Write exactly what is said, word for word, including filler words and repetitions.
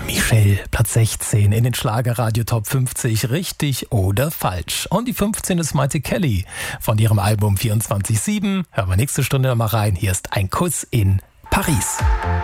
Michelle, Platz sechzehn in den Schlagerradio Top fünfzig, richtig oder falsch. Und die fünfzehn ist Maite Kelly von ihrem Album vierundzwanzig sieben. Hören wir nächste Stunde mal rein. Hier ist ein Kuss in Paris.